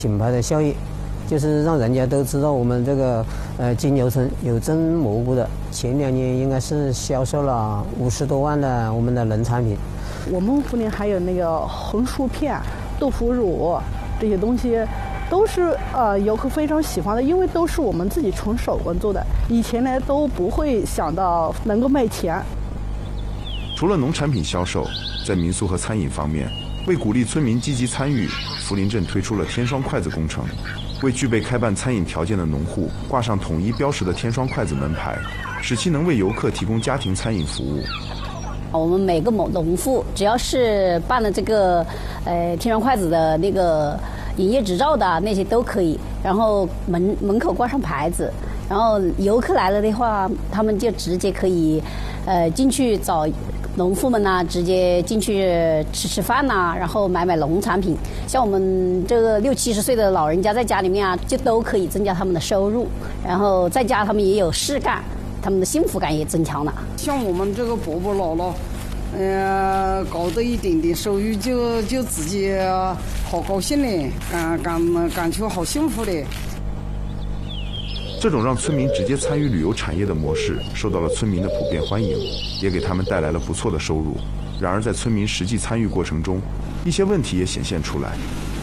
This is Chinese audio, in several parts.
品牌的效益，就是让人家都知道我们这个金牛村有真蘑菇的。前2年应该是销售了50多万的我们的农产品。 我们涪陵还有那个红薯片、豆腐乳这些东西，都是游客非常喜欢的，因为都是我们自己纯手工做的。以前呢都不会想到能够卖钱。 除了农产品销售，在民宿和餐饮方面，为鼓励村民积极参与，涪陵镇推出了天双筷子工程，为具备开办餐饮条件的农户挂上统一标识的天双筷子门牌，使其能为游客提供家庭餐饮服务。 我们每个农户只要是办了这个天双筷子的那个营业执照的那些都可以，然后门口挂上牌子，然后游客来了的话，他们就直接可以进去找农户们呐，直接进去吃饭呐，然后买农产品。像我们这个60、70岁的老人家在家里面啊，就都可以增加他们的收入，然后在家他们也有事干，他们的幸福感也增强了。 像我们这个伯伯姥姥，搞得一点点收入就自己好高兴嘞，感觉好幸福嘞。 这种让村民直接参与旅游产业的模式受到了村民的普遍欢迎，也给他们带来了不错的收入。然而在村民实际参与过程中，一些问题也显现出来。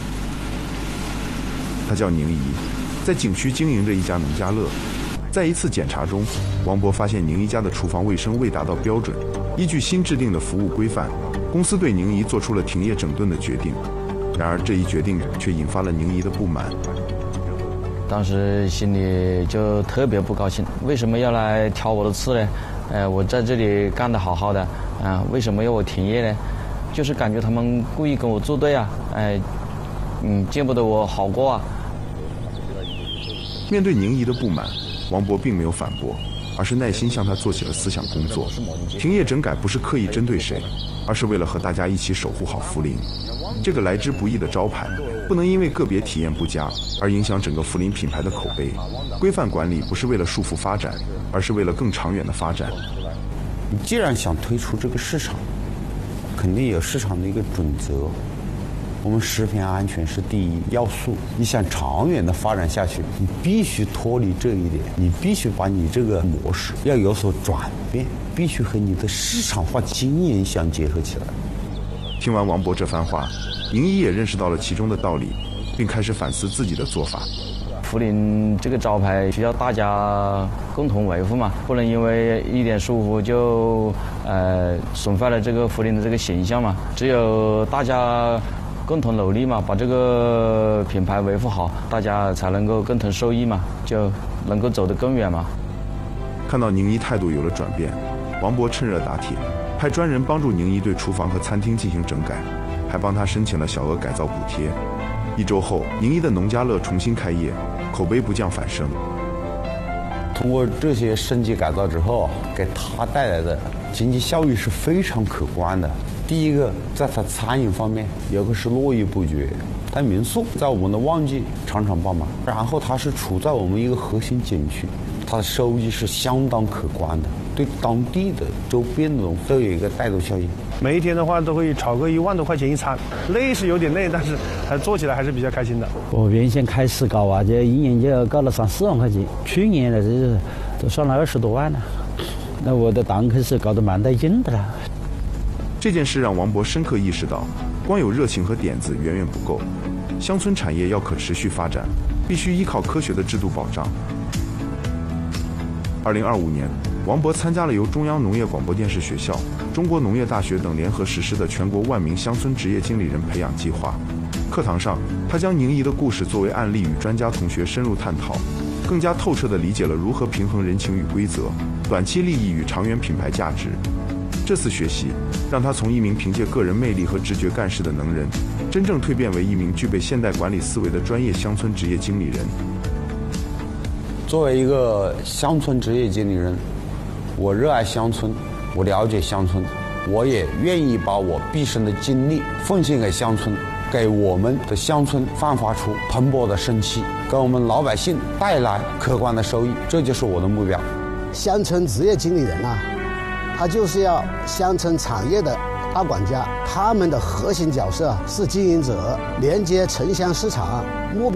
他叫宁怡，在景区经营着一家农家乐。在一次检查中，王博发现宁怡家的厨房卫生未达到标准。依据新制定的服务规范，公司对宁怡做出了停业整顿的决定。然而这一决定却引发了宁怡的不满。 当时心里就特别不高兴，为什么要来挑我的刺呢？我在这里干得好好的，为什么要我停业呢？就是感觉他们故意跟我作对啊，见不得我好过啊。 面对宁怡的不满，王博并没有反驳，而是耐心向他做起了思想工作。停业整改不是刻意针对谁，而是为了和大家一起守护好涪陵这个来之不易的招牌，不能因为个别体验不佳而影响整个涪陵品牌的口碑。规范管理不是为了束缚发展，而是为了更长远的发展。 你既然想推出这个市场，肯定有市场的一个准则。我们食品安全是第一要素，你想长远的发展下去，你必须脱离这一点，你必须把你这个模式要有所转变，必须和你的市场化经营相结合起来。 听完王博这番话，宁怡也认识到了其中的道理，并开始反思自己的做法。 涪陵这个招牌需要大家共同维护嘛，不能因为一点疏忽就损坏了这个涪陵的这个形象嘛。只有大家共同努力嘛，把这个品牌维护好，大家才能够共同受益嘛，就能够走得更远嘛。 看到宁怡态度有了转变，王博趁热打铁，派专人帮助宁怡对厨房和餐厅进行整改，还帮他申请了小额改造补贴。1周后，宁怡的农家乐重新开业，口碑不降反升。 通过这些升级改造之后，给他带来的经济效益是非常可观的。第一个，在他餐饮方面，游客是络绎不绝；但民宿在我们的旺季常常爆满，然后它是处在我们一个核心景区，它的收益是相当可观的，对当地的周边的都有一个带动效应。 每一天的话都会炒个1万多块钱一餐，累是有点累，但是做起来还是比较开心的。 我原先开始搞啊，这一年就要搞了3、4万块钱，去年呢这都上了20多万了，那我的档口是搞得蛮带劲的了。 这件事让王博深刻意识到，光有热情和点子远远不够，乡村产业要可持续发展，必须依靠科学的制度保障。2025年，王博参加了由中央农业广播电视学校、中国农业大学等联合实施的全国10000名乡村职业经理人培养计划。课堂上，他将宁怡的故事作为案例与专家同学深入探讨，更加透彻地理解了如何平衡人情与规则、短期利益与长远品牌价值。这次学习让他从一名凭借个人魅力和直觉干事的能人，真正蜕变为一名具备现代管理思维的专业乡村职业经理人。 作为一个乡村职业经理人，我热爱乡村，我了解乡村，我也愿意把我毕生的精力奉献给乡村，给我们的乡村焕发出蓬勃的生气，给我们老百姓带来可观的收益，这就是我的目标。 乡村职业经理人啊，他就是要乡村产业的大管家，他们的核心角色是经营者，连接城乡市场目标。